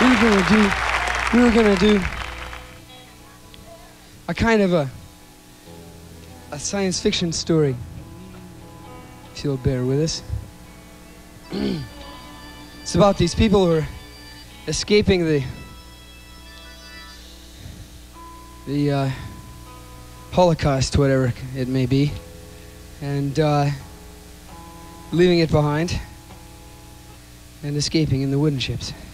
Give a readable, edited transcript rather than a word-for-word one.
we were gonna do a kind of a science fiction story, if you'll bear with us. It's about these people who are escaping the Holocaust, whatever it may be, and leaving it behind and escaping in the wooden ships.